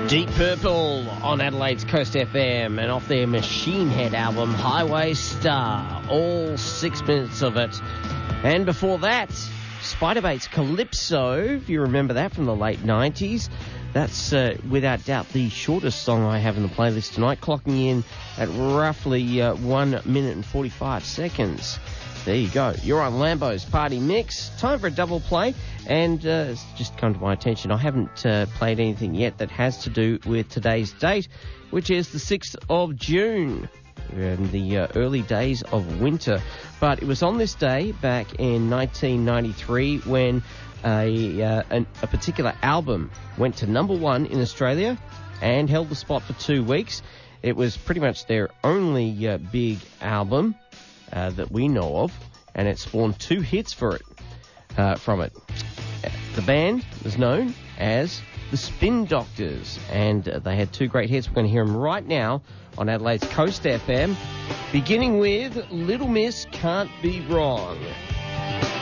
Deep Purple on Adelaide's Coast FM and off their Machine Head album Highway Star, all 6 minutes of it. And before that, Spiderbait's Calypso, if you remember that from the late 90s. That's without doubt the shortest song I have in the playlist tonight, clocking in at roughly 1 minute and 45 seconds. There you go. You're on Lambo's Party Mix. Time for a double play. And it's just come to my attention, I haven't played anything yet that has to do with today's date, which is the 6th of June, in the early days of winter. But it was on this day back in 1993 when a particular album went to number one in Australia and held the spot for 2 weeks. It was pretty much their only big album that we know of, and it spawned 2 hits from it. The band was known as the Spin Doctors, and they had 2 great hits. We're going to hear them right now on Adelaide's Coast FM, beginning with Little Miss Can't Be Wrong.